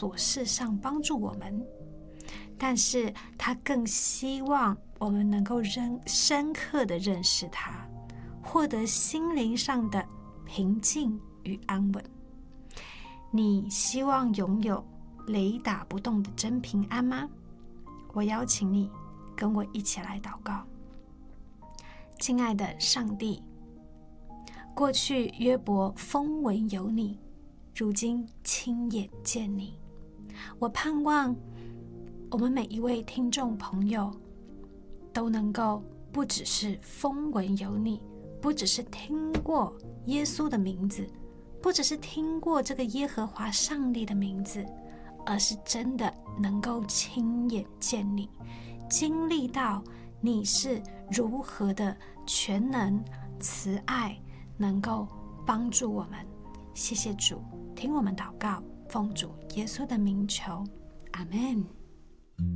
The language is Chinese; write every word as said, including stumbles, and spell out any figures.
琐事上帮助我们，但是他更希望我们能够深深刻的认识他，获得心灵上的平静与安稳。你希望拥有雷打不动的真平安吗？我邀请你跟我一起来祷告。亲爱的上帝，过去约伯风闻有你，如今亲眼见你。我盼望我们每一位听众朋友都能够不只是风闻有你，不只是听过耶稣的名字，不只是听过这个耶和华上帝的名字，而是真的能够亲眼见你，经历到你是如何的全能慈爱，能够帮助我们。谢谢主，听我们祷告，奉主耶稣的名求，阿们。